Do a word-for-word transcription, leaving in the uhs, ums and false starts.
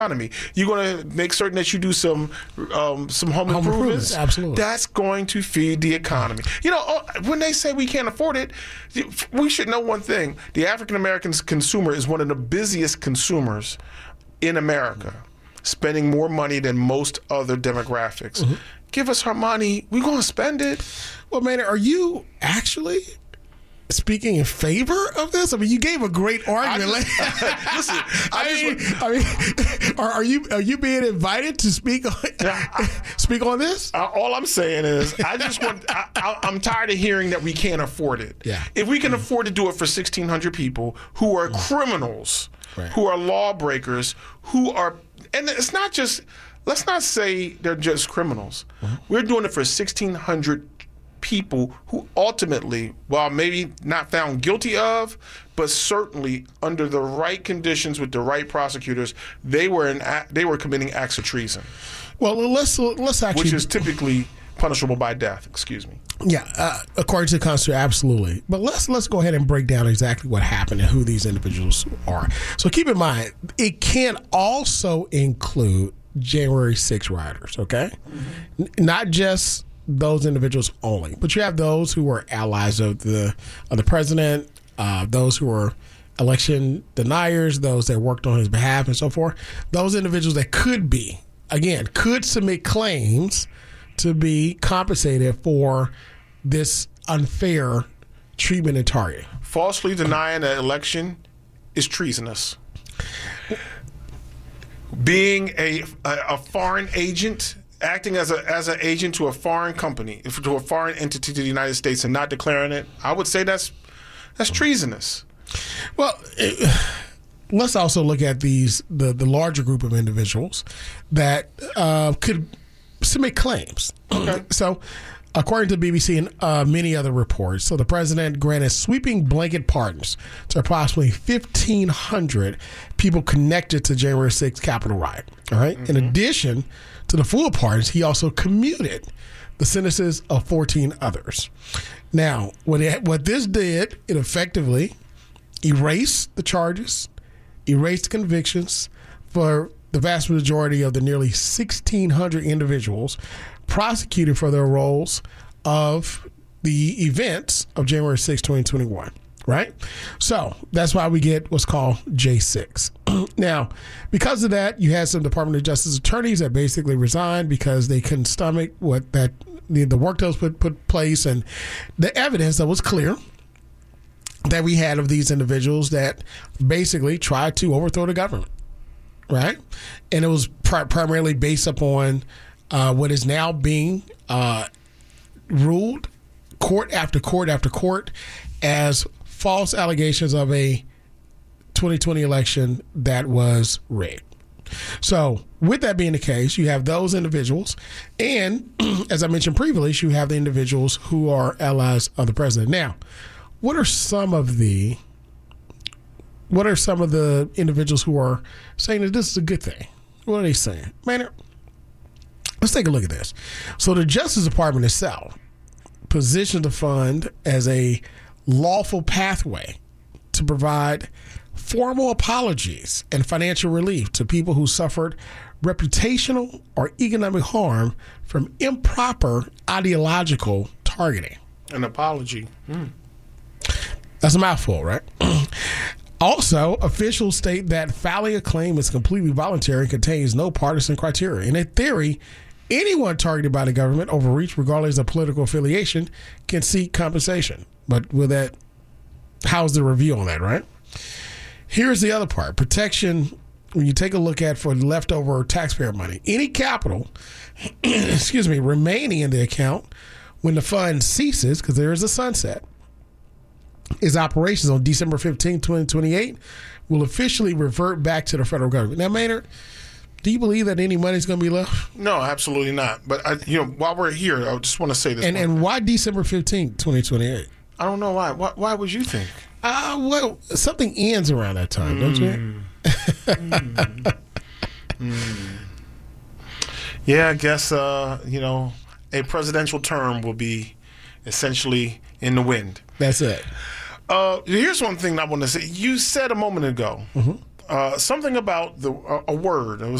economy. You're going to make certain that you do some um, some home, home improvements. improvements. Absolutely. That's going to feed the economy. You know, when they say we can't afford it, we should know one thing. The African American consumer is one of the busiest consumers in America, spending more money than most other demographics. Mm-hmm. Give us our money. We're going to spend it. Well, man, are you actually speaking in favor of this? I mean, you gave a great argument. I just, listen, I, I just, mean, I mean, are, are you are you being invited to speak on speak on this? Uh, all I'm saying is, I just want. I, I, I'm tired of hearing that we can't afford it. Yeah. If we can afford to do it for sixteen hundred people who are criminals, right. who are lawbreakers, who are, and it's not just. Let's not say they're just criminals. Mm-hmm. We're doing it for sixteen hundred people who ultimately, while maybe not found guilty of, but certainly under the right conditions with the right prosecutors, they were in, they were committing acts of treason. Well, let's let's actually, which is typically punishable by death. Excuse me. Yeah, uh, according to the Constitution, absolutely. But let's let's go ahead and break down exactly what happened and who these individuals are. So keep in mind, it can also include January sixth rioters. Okay, mm-hmm. N- not just those individuals only, but you have those who were allies of the of the president, uh, those who were election deniers, those that worked on his behalf, and so forth. Those individuals that could be, again, could submit claims to be compensated for this unfair treatment and targeting. Falsely denying an election is treasonous. Being a a, a foreign agent. Acting as a as an agent to a foreign company, to a foreign entity to the United States and not declaring it, I would say that's that's treasonous. Well, it, let's also look at these the, the larger group of individuals that uh, could submit claims. Okay. So, according to B B C and uh, many other reports, so the president granted sweeping blanket pardons to approximately fifteen hundred people connected to January sixth Capitol riot. All right. Mm-hmm. In addition to the full pardons, he also commuted the sentences of fourteen others. Now, what it, what this did, it effectively erased the charges, erased the convictions for the vast majority of the nearly sixteen hundred individuals prosecuted for their roles of the events of January sixth, twenty twenty-one. Right? So that's why we get what's called J six. Now, because of that, you had some Department of Justice attorneys that basically resigned because they couldn't stomach what that the, the work that was put put place and the evidence that was clear that we had of these individuals that basically tried to overthrow the government. Right? And it was pri- primarily based upon uh, what is now being uh, ruled court after court after court as false allegations of a twenty twenty election that was rigged. So with that being the case, you have those individuals. And as I mentioned previously, you have the individuals who are allies of the president. Now, what are some of the what are some of the individuals who are saying that this is a good thing? What are they saying? Man, let's take a look at this. So the Justice Department itself positioned the fund as a lawful pathway to provide formal apologies and financial relief to people who suffered reputational or economic harm from improper ideological targeting. An apology. Hmm. That's a mouthful, right? Also, officials state that filing a claim is completely voluntary and contains no partisan criteria. And in theory, anyone targeted by the government overreach, regardless of political affiliation, can seek compensation. But with that, how's the review on that, right? Here's the other part. Protection, when you take a look at for leftover taxpayer money, any capital, excuse me, remaining in the account when the fund ceases, because there is a sunset, its operations on December fifteenth, twenty twenty-eight will officially revert back to the federal government. Now, Maynard, do you believe that any money is going to be left? No, absolutely not. But I, you know, while we're here, I just want to say this. And and why December fifteenth, twenty twenty-eight? I don't know why. Why, why would you think? Uh, well, something ends around that time, mm. don't you? mm. mm. Yeah, I guess, uh, you know, a presidential term will be essentially in the wind. That's it. Uh, here's one thing I want to say. You said a moment ago, mm-hmm. uh, something about the uh, a word. It was